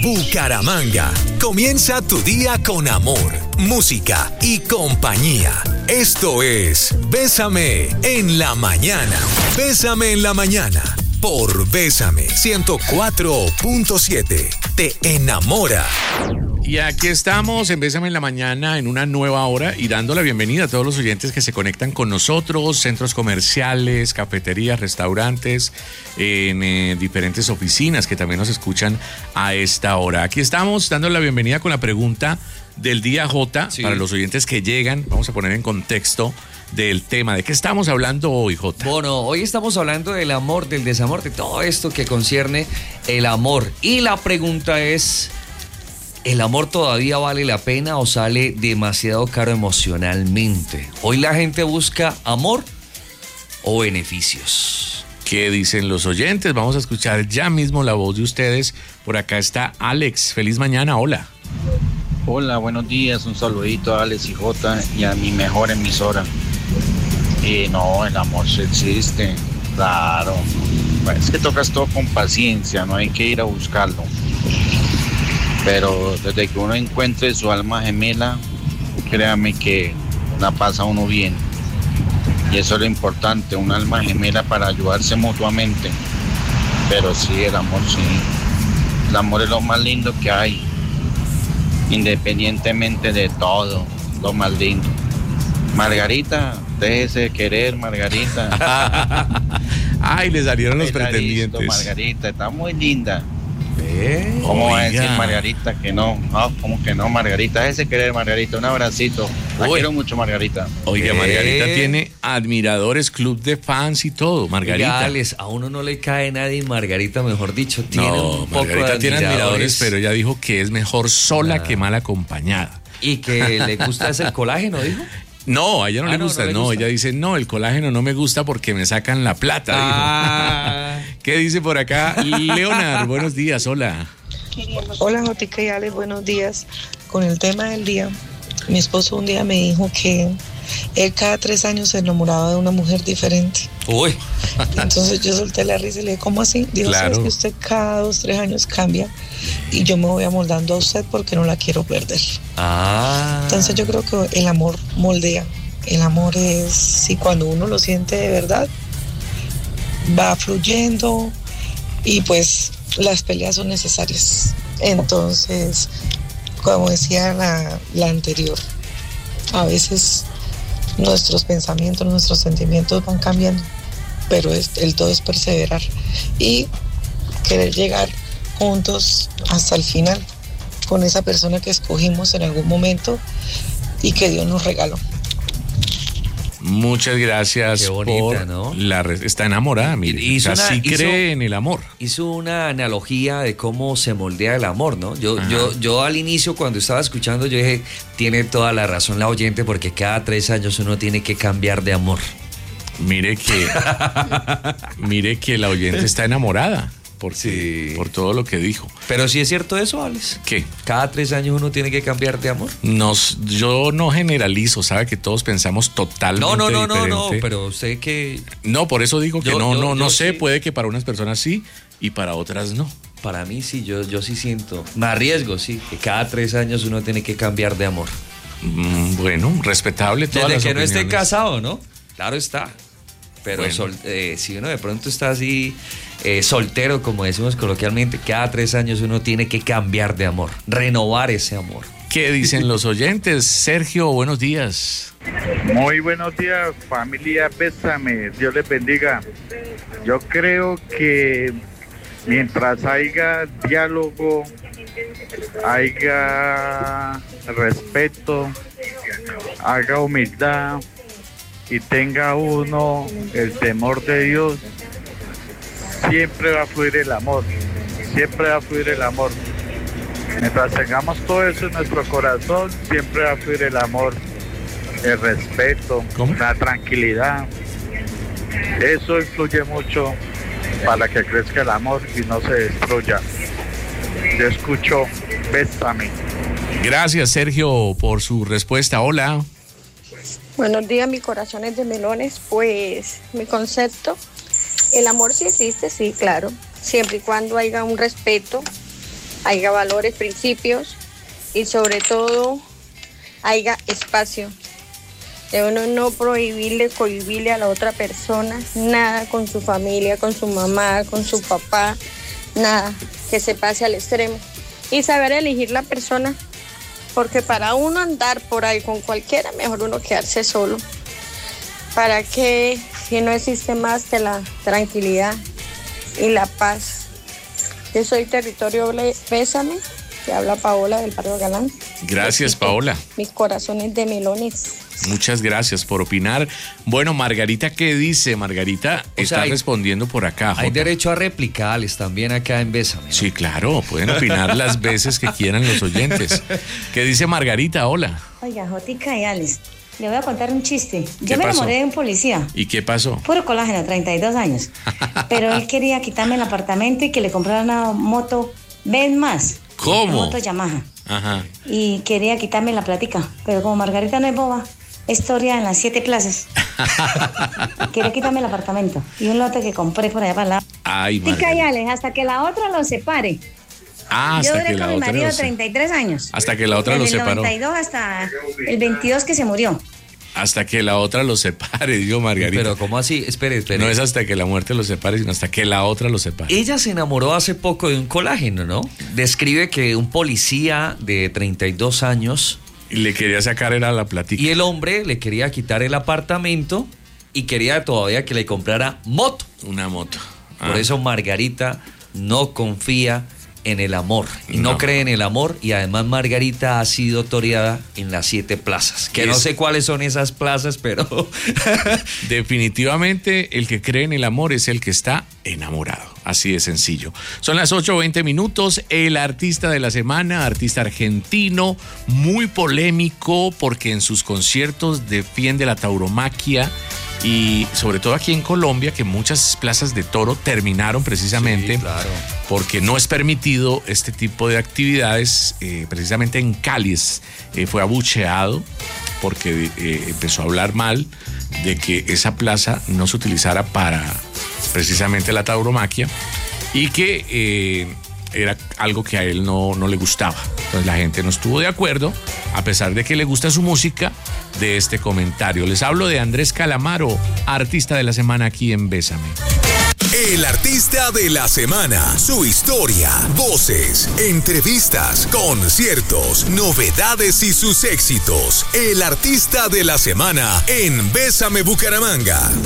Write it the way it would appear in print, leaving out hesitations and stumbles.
Bucaramanga. Comienza tu día con amor, música y compañía. Esto es Bésame en la mañana. Bésame en la mañana por Bésame 104.7. Te enamora. Y aquí estamos en Bésame en la mañana en una nueva hora y dando la bienvenida a todos los oyentes que se conectan con nosotros, centros comerciales, cafeterías, restaurantes, en diferentes oficinas que también nos escuchan a esta hora. Aquí estamos dando la bienvenida con la pregunta del día J, sí, para los oyentes que llegan. Vamos a poner en contexto del tema. ¿De qué estamos hablando hoy, J? Bueno, hoy estamos hablando del amor, del desamor, de todo esto que concierne el amor. Y la pregunta es: ¿el amor todavía vale la pena o sale demasiado caro emocionalmente? Hoy la gente busca amor o beneficios. ¿Qué dicen los oyentes? Vamos a escuchar ya mismo la voz de ustedes. Por acá está Alex. Feliz mañana, hola. Hola, buenos días. Un saludito a Alex y J y a mi mejor emisora. No, el amor sí existe, claro. Es que tocas todo con paciencia, no hay que ir a buscarlo. Pero desde que uno encuentre su alma gemela, créame que la pasa uno bien. Y eso es lo importante, un alma gemela para ayudarse mutuamente. Pero sí, el amor sí. El amor es lo más lindo que hay. Independientemente de todo, lo más lindo. Margarita, déjese querer, Margarita. Ay, le salieron los pretendientes. Listo, Margarita, está muy linda. ¿Cómo va a decir Margarita que no? No, ¿cómo que no, Margarita? Déjese querer, Margarita. Un abracito. La quiero mucho, Margarita. Oiga, Margarita tiene admiradores, club de fans y todo, Margarita. Alex, a uno no le cae nadie, Margarita, mejor dicho, tiene un poco Margarita de tiene admiradores, pero ella dijo que es mejor sola que mal acompañada. Y que le gusta ese colágeno, dijo. No, a ella no le gusta, no, ella dice, no, el colágeno no me gusta porque me sacan la plata. ¿Qué dice por acá? Leonard, buenos días, hola. Hola, Jotica y Alex, buenos días. Con el tema del día, mi esposo un día me dijo que él cada 3 años se enamoraba de una mujer diferente. Uy. Entonces yo solté la risa y le dije, ¿cómo así? Dijo, claro. ¿Sabes que usted cada 2, 3 años cambia? Y yo me voy amoldando a usted porque no la quiero perder. Entonces yo creo que el amor moldea. El amor es, si cuando uno lo siente de verdad, va fluyendo y pues las peleas son necesarias. Entonces, como decía la anterior, a veces nuestros pensamientos, nuestros sentimientos van cambiando, pero el todo es perseverar y querer llegar juntos hasta el final con esa persona que escogimos en algún momento y que Dios nos regaló. Muchas gracias. Qué bonita, por ¿no? Está enamorada, mire. Sí cree en el amor. Hizo una analogía de cómo se moldea el amor, ¿no? Yo al inicio, cuando estaba escuchando, yo dije, tiene toda la razón la oyente, porque cada 3 años uno tiene que cambiar de amor. Mire que la oyente está enamorada. Por todo lo que dijo. Pero sí es cierto eso, Alex. ¿Qué? Cada 3 años uno tiene que cambiar de amor. Yo no generalizo, sabe que todos pensamos totalmente diferente. No, pero sé que... No, por eso digo que no sé, sí. puede que para unas personas sí y para otras no. Para mí sí, yo sí siento, me arriesgo, sí, que cada 3 años uno tiene que cambiar de amor. Bueno, respetable todas las opiniones. Desde que no esté casado, ¿no? Claro está. Pero bueno. Si uno de pronto está así soltero, como decimos coloquialmente, cada 3 años uno tiene que cambiar de amor, renovar ese amor. ¿Qué dicen los oyentes? Sergio, buenos días. Muy buenos días, familia Bésame, Dios les bendiga. Yo creo que mientras haya diálogo, haya respeto, haga humildad y tenga uno el temor de Dios, siempre va a fluir el amor, siempre va a fluir el amor. Mientras tengamos todo eso en nuestro corazón, siempre va a fluir el amor, el respeto, la tranquilidad. Eso influye mucho para que crezca el amor y no se destruya. Yo escucho Bésame. Gracias, Sergio, por su respuesta. Hola. Buenos días, mi corazón es de melones. Pues mi concepto, el amor sí existe, sí, claro, siempre y cuando haya un respeto haya valores, principios y sobre todo haya espacio. De uno no cohibirle a la otra persona nada con su familia, con su mamá, con su papá, nada que se pase al extremo. Y saber elegir la persona, porque para uno andar por ahí con cualquiera, mejor uno quedarse solo. ¿Para qué? Si no existe más que la tranquilidad y la paz. Yo soy Territorio Bésame, que habla Paola del Barrio Galán. Gracias, Paola. Mis corazones de melones. Muchas gracias por opinar. Bueno, Margarita, ¿qué dice? Margarita está respondiendo por acá. Hay derecho a replicales también acá en Bésame, ¿no? Sí, claro, pueden opinar las veces que quieran los oyentes. ¿Qué dice Margarita? Hola. Oiga, Jotica y Alex, le voy a contar un chiste. Yo me enamoré de un policía. ¿Y qué pasó? Puro colágeno, 32 años. Pero él quería quitarme el apartamento y que le comprara una moto Ven más. ¿Cómo? Una moto Yamaha. Ajá. Y quería quitarme la plática. Pero como Margarita no es boba, historia en las 7 plazas. Quería quitarme el apartamento. Y un lote que compré por allá para la... Ay, Tica y Alex, hasta que la otra lo separe. Hasta yo duré que la con mi otra marido lo 33 años. Hasta que la otra lo separó. Desde el 92 hasta el 22 que se murió. Hasta que la otra lo separe, digo Margarita. Pero ¿cómo así? Espere. No es hasta que la muerte lo separe, sino hasta que la otra lo separe. Ella se enamoró hace poco de un colágeno, ¿no? Describe que un policía de 32 años... Y le quería sacar era la platica. Y el hombre le quería quitar el apartamento y quería todavía que le comprara moto. Una moto. Por eso Margarita no confía en el amor y no cree en el amor, y además Margarita ha sido toreada en las 7 plazas, que no sé cuáles son esas plazas, pero definitivamente el que cree en el amor es el que está enamorado, así de sencillo. Son las 8:20, el artista de la semana, artista argentino, muy polémico porque en sus conciertos defiende la tauromaquia. Y sobre todo aquí en Colombia, que muchas plazas de toro terminaron precisamente porque no es permitido este tipo de actividades. Precisamente en Cali fue abucheado porque empezó a hablar mal de que esa plaza no se utilizara para precisamente la tauromaquia y que era algo que a él no le gustaba. Entonces la gente no estuvo de acuerdo, a pesar de que le gusta su música, de este comentario. Les hablo de Andrés Calamaro, artista de la semana aquí en Bésame. El artista de la semana, su historia, voces, entrevistas, conciertos, novedades y sus éxitos. El artista de la semana en Bésame Bucaramanga.